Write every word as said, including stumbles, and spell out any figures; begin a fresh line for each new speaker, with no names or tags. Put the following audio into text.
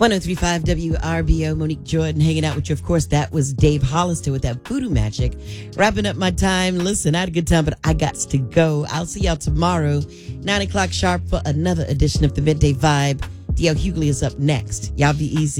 one oh three point five W R B O, Monique Jordan hanging out with you. Of course, that was Dave Hollister with that voodoo magic. Wrapping up my time. Listen, I had a good time, but I got to go. I'll see y'all tomorrow, nine o'clock sharp for another edition of the Midday Vibe. D L Hughley is up next. Y'all be easy.